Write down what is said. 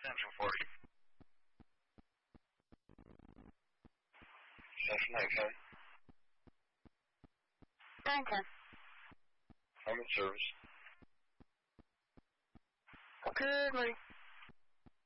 Central 40. Central 97. Barrington. I'm in service. Good morning.